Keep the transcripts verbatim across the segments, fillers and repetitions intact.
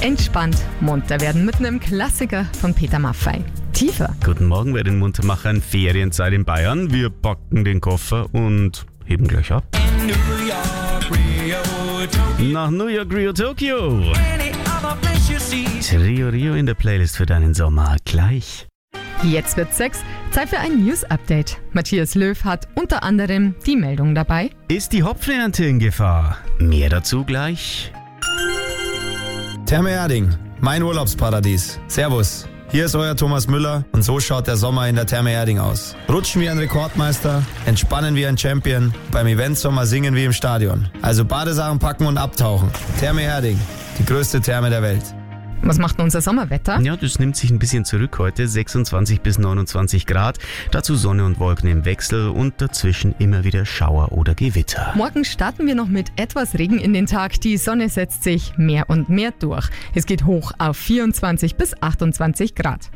Entspannt munter werden mit einem Klassiker von Peter Maffay. Tiefer. Guten Morgen bei den Muntermachern. Ferienzeit in Bayern. Wir packen den Koffer und heben gleich ab. New York, Rio, Nach New York, Rio, Tokio. any other place you see. Rio Rio in der Playlist für deinen Sommer. Gleich. Jetzt wird's sechs. Zeit für ein News-Update. Matthias Löw hat unter anderem die Meldung dabei. Ist die Hopfenernte in Gefahr? Mehr dazu gleich. Therme Erding, mein Urlaubsparadies. Servus, hier ist euer Thomas Müller und so schaut der Sommer in der Therme Erding aus. Rutschen wie ein Rekordmeister, entspannen wie ein Champion, beim Eventsommer singen wie im Stadion. Also Badesachen packen und abtauchen. Therme Erding, die größte Therme der Welt. Was macht denn unser Sommerwetter? Ja, das nimmt sich ein bisschen zurück heute. sechsundzwanzig bis neunundzwanzig Grad. Dazu Sonne und Wolken im Wechsel und dazwischen immer wieder Schauer oder Gewitter. Morgen starten wir noch mit etwas Regen in den Tag. Die Sonne setzt sich mehr und mehr durch. Es geht hoch auf vierundzwanzig bis achtundzwanzig Grad.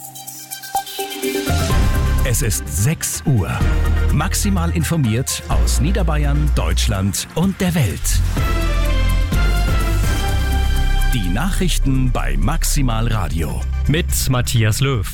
Es ist sechs Uhr. Maximal informiert aus Niederbayern, Deutschland und der Welt. Die Nachrichten bei Maximal Radio. Mit Matthias Löw.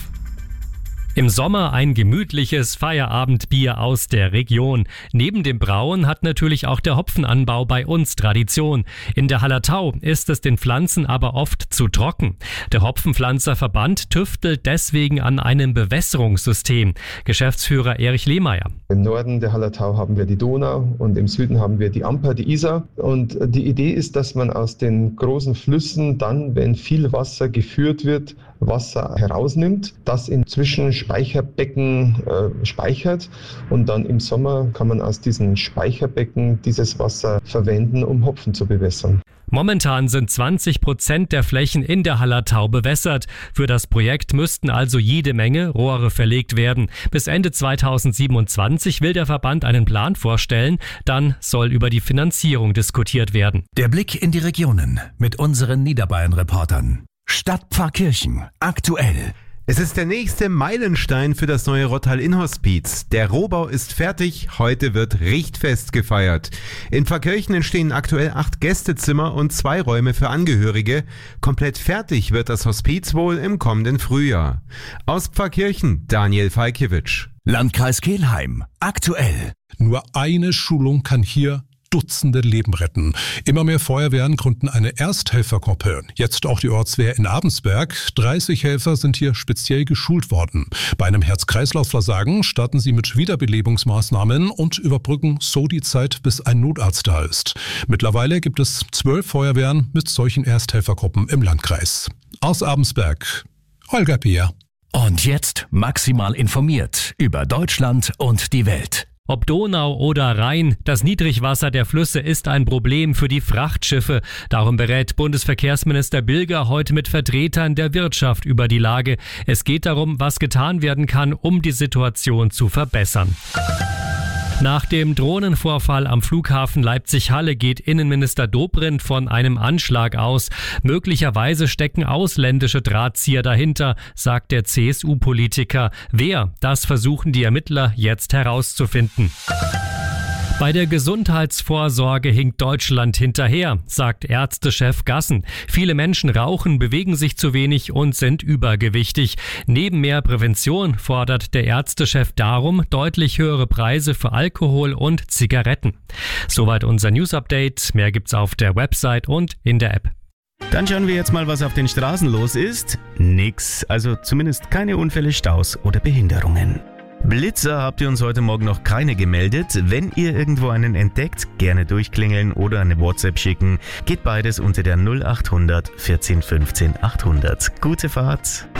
Im Sommer ein gemütliches Feierabendbier aus der Region. Neben dem Brauen hat natürlich auch der Hopfenanbau bei uns Tradition. In der Hallertau ist es den Pflanzen aber oft zu trocken. Der Hopfenpflanzerverband tüftelt deswegen an einem Bewässerungssystem. Geschäftsführer Erich Lehmeier. Im Norden der Hallertau haben wir die Donau und im Süden haben wir die Amper, die Isar. Und die Idee ist, dass man aus den großen Flüssen dann, wenn viel Wasser geführt wird, Wasser herausnimmt, das in Zwischenspeicherbecken äh, speichert und dann im Sommer kann man aus diesen Speicherbecken dieses Wasser verwenden, um Hopfen zu bewässern. Momentan sind zwanzig Prozent der Flächen in der Hallertau bewässert. Für das Projekt müssten also jede Menge Rohre verlegt werden. Bis Ende zweitausendsiebenundzwanzig will der Verband einen Plan vorstellen. Dann soll über die Finanzierung diskutiert werden. Der Blick in die Regionen mit unseren Niederbayern-Reportern. Stadtpfarrkirchen, aktuell. Es ist der nächste Meilenstein für das neue Rottal-Inn-Hospiz. Der Rohbau ist fertig, heute wird Richtfest gefeiert. In Pfarrkirchen entstehen aktuell acht Gästezimmer und zwei Räume für Angehörige. Komplett fertig wird das Hospiz wohl im kommenden Frühjahr. Aus Pfarrkirchen, Daniel Falkiewicz. Landkreis Kelheim, aktuell. Nur eine Schulung kann hier Dutzende Leben retten. Immer mehr Feuerwehren gründen eine Ersthelfergruppe. Jetzt auch die Ortswehr in Abensberg. dreißig Helfer sind hier speziell geschult worden. Bei einem Herz-Kreislauf-Versagen starten sie mit Wiederbelebungsmaßnahmen und überbrücken so die Zeit, bis ein Notarzt da ist. Mittlerweile gibt es zwölf Feuerwehren mit solchen Ersthelfergruppen im Landkreis. Aus Abensberg, Holger Peer. Und jetzt maximal informiert über Deutschland und die Welt. Ob Donau oder Rhein, das Niedrigwasser der Flüsse ist ein Problem für die Frachtschiffe. Darum berät Bundesverkehrsminister Bilger heute mit Vertretern der Wirtschaft über die Lage. Es geht darum, was getan werden kann, um die Situation zu verbessern. Nach dem Drohnenvorfall am Flughafen Leipzig-Halle geht Innenminister Dobrindt von einem Anschlag aus. Möglicherweise stecken ausländische Drahtzieher dahinter, sagt der C S U-Politiker. Wer? Das versuchen die Ermittler jetzt herauszufinden. Bei der Gesundheitsvorsorge hinkt Deutschland hinterher, sagt Ärztechef Gassen. Viele Menschen rauchen, bewegen sich zu wenig und sind übergewichtig. Neben mehr Prävention fordert der Ärztechef darum deutlich höhere Preise für Alkohol und Zigaretten. Soweit unser News-Update. Mehr gibt's auf der Website und in der App. Dann schauen wir jetzt mal, was auf den Straßen los ist. Nix, also zumindest keine Unfälle, Staus oder Behinderungen. Blitzer habt ihr uns heute Morgen noch keine gemeldet. Wenn ihr irgendwo einen entdeckt, gerne durchklingeln oder eine WhatsApp schicken. Geht beides unter der null acht hundert vierzehn fünfzehn achthundert. Gute Fahrt.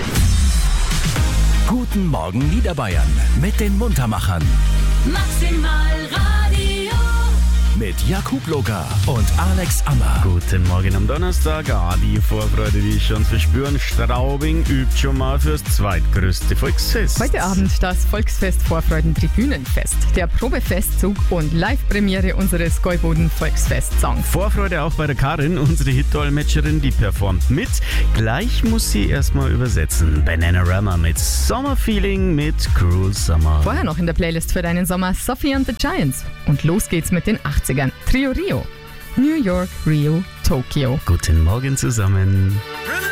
Guten Morgen Niederbayern mit den Muntermachern. Maximal Radio. Mit Jakub Loga und Alex Ammer. Guten Morgen am Donnerstag. Ah, die Vorfreude, die ich schon verspüren. Straubing übt schon mal fürs zweitgrößte Volksfest. Heute Abend das Volksfest Vorfreuden Tribünenfest, der Probefestzug und Live-Premiere unseres Gäuboden Volksfest-Songs. Vorfreude auch bei der Karin, unsere Hit-Dolmetscherin, die performt mit. Gleich muss sie erstmal übersetzen. Bananarama mit Sommerfeeling mit Cruel Summer. Vorher noch in der Playlist für deinen Sommer Sophie and the Giants. Und los geht's mit den achtzigern. Trio Rio. New York, Rio, Tokio. Guten Morgen zusammen.